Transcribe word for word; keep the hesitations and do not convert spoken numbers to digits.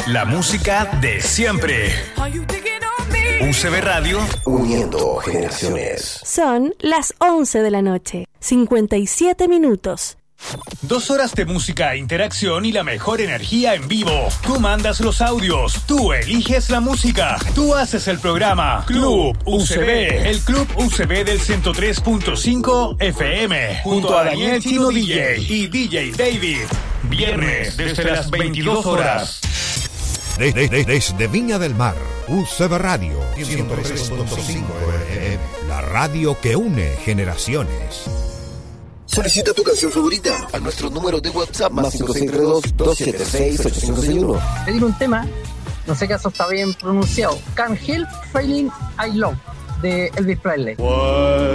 La música de siempre. U C B Radio, uniendo generaciones. Son las once de la noche, cincuenta y siete minutos. Dos horas de música e interacción y la mejor energía en vivo. Tú mandas los audios, tú eliges la música, tú haces el programa. Club U C B, el Club U C B del ciento tres punto cinco F M, junto a Daniel Chino D J y D J David. Viernes desde las veintidós horas. Desde, desde, desde Viña del Mar, U C B Radio ciento tres punto cinco F M, la radio que une generaciones. Solicita tu canción favorita a nuestro número de WhatsApp más cinco cinco dos, dos siete seis, ocho cinco seis uno. Pedir un tema, no sé qué eso está bien pronunciado. Can't Help Feeling I Love, de Elvis Presley. What?